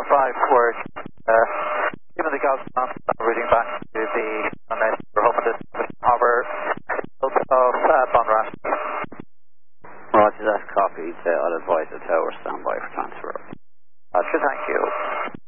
5 given the gas mask, reading back to the Roman Harbour of Bonras. Roger that, copy. I'll advise the tower standby for transfer. Roger, thank you.